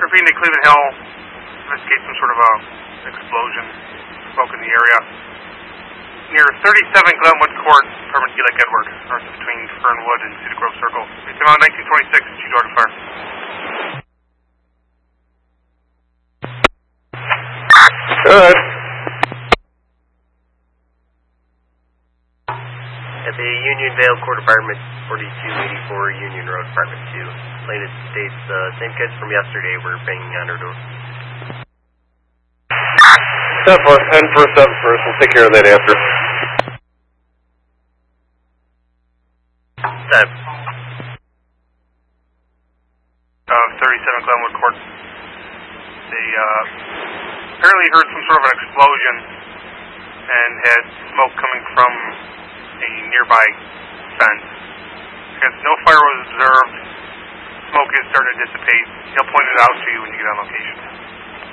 Graffiti to Cleveland Hill. Investigate some sort of a explosion, smoke in the area. Near 37 Glenwood Court, apartment D like Edward, north between Fernwood and Cedar Grove Circle. It's around 1926, G. Jordan Fire. Good. At the Union Vale Court Apartment, 4284 Union Road, Apartment 2. Plaintiff states same kids from yesterday were banging on her door. 10 for 7 first. We'll take care of that after. 10. 37 Glenwood Court. They apparently heard some sort of an explosion and had smoke coming from a nearby fence. Because no fire was observed, smoke is starting to dissipate. He'll point it out to you when you get on location.